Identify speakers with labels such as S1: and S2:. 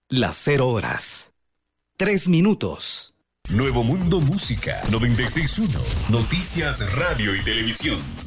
S1: Las 0 horas. 3 minutos.
S2: Nuevo Mundo Música 96.1. Noticias, radio y televisión.